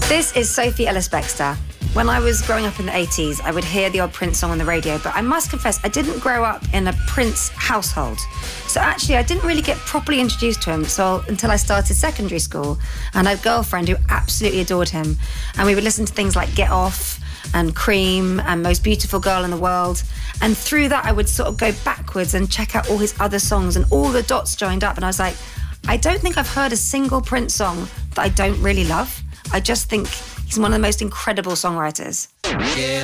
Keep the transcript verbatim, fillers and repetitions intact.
This is Sophie Ellis-Bextor. When I was growing up in the eighties, I would hear the odd Prince song on the radio, but I must confess, I didn't grow up in a Prince household. So actually, I didn't really get properly introduced to him so, until I started secondary school, and I had a girlfriend who absolutely adored him. And we would listen to things like Get Off and Cream and Most Beautiful Girl in the World. And through that, I would sort of go backwards and check out all his other songs, and all the dots joined up. And I was like, I don't think I've heard a single Prince song that I don't really love. I just think he's one of the most incredible songwriters. Get